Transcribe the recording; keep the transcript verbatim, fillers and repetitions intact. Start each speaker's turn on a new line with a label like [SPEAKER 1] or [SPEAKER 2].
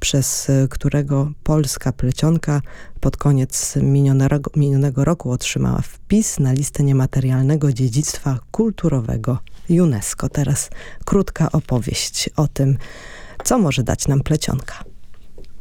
[SPEAKER 1] przez którego polska plecionka pod koniec minionego, minionego roku otrzymała wpis na listę niematerialnego dziedzictwa kulturowego UNESCO. Teraz krótka opowieść o tym, co może dać nam plecionka.